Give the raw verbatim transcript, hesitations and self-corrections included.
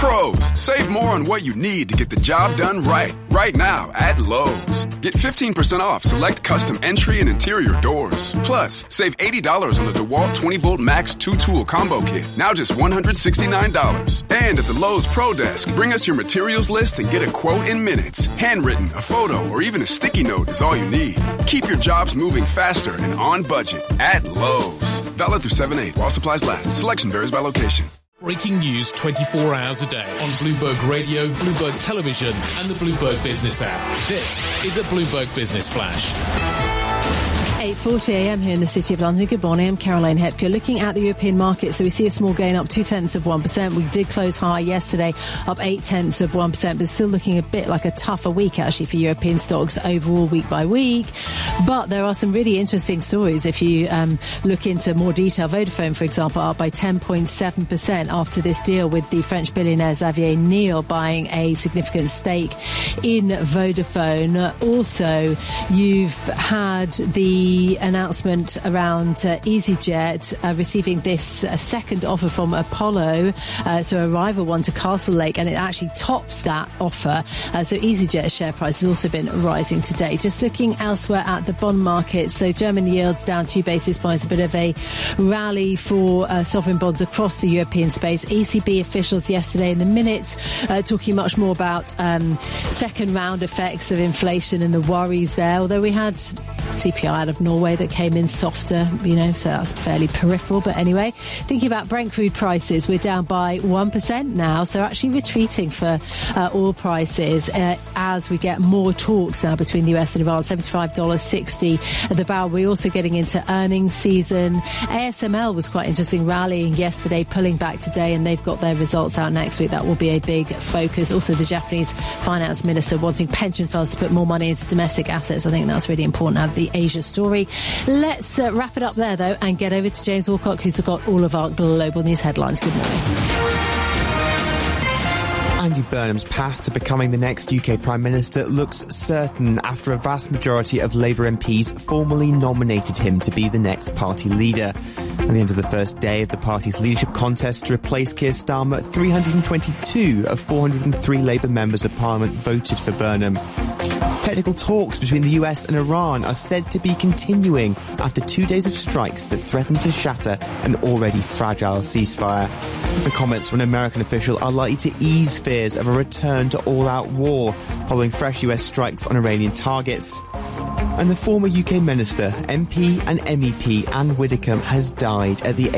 Pros, save more on what you need to get the job done right. Right now at Lowe's. Get fifteen percent off select custom entry and interior doors. Plus, save eighty dollars on the DeWalt twenty volt Max two tool combo kit. Now just one hundred sixty-nine dollars. And at the Lowe's Pro Desk, bring us your materials list and get a quote in minutes. Handwritten, a photo, or even a sticky note is all you need. Keep your jobs moving faster and on budget at Lowe's. Valid through seven eight while supplies last. Selection varies by location. Breaking news twenty-four hours a day on Bloomberg Radio, Bloomberg Television and the Bloomberg Business app. This is a Bloomberg Business Flash. eight forty a m here in the City of London. Good morning, I'm Caroline Hepker. Looking at the European market, so we see a small gain up two tenths of one percent. We did close high yesterday, up eight tenths of one percent, but still looking a bit like a tougher week actually for European stocks overall week by week. But there are some really interesting stories if you um, look into more detail. Vodafone, for example, up by ten point seven percent after this deal with the French billionaire Xavier Niel buying a significant stake in Vodafone. Also, you've had the The announcement around uh, EasyJet uh, receiving this uh, second offer from Apollo, uh, so a rival one to Castlelake, and it actually tops that offer. Uh, so EasyJet's share price has also been rising today. Just looking elsewhere at the bond market, so German yields down two basis points, a bit of a rally for uh, sovereign bonds across the European space. E C B officials yesterday in the minutes uh, talking much more about um, second round effects of inflation and the worries there, although we had C P I out of Norway that came in softer, you know, so that's fairly peripheral. But anyway, thinking about Brent crude prices, we're down by one percent now, so actually retreating for uh, oil prices uh, as we get more talks now between the U S and Iran. seventy-five dollars sixty at the barrel. We're also getting into earnings season. A S M L was quite interesting, rallying yesterday, pulling back today, and they've got their results out next week. That will be a big focus. Also, the Japanese finance minister wanting pension funds to put more money into domestic assets. I think that's really important to have the Asia story. Let's uh, wrap it up there, though, and get over to James Wilcock, who's got all of our global news headlines. Good morning. Andy Burnham's path to becoming the next U K Prime Minister looks certain after a vast majority of Labour M Ps formally nominated him to be the next party leader. At the end of the first day of the party's leadership contest to replace Keir Starmer, three hundred twenty-two of four hundred three Labour members of Parliament voted for Burnham. Technical talks between the U S and Iran are said to be continuing after two days of strikes that threaten to shatter an already fragile ceasefire. The comments from an American official are likely to ease fears of a return to all-out war following fresh U S strikes on Iranian targets. And the former U K minister, M P and M E P Anne Widdecombe has died at the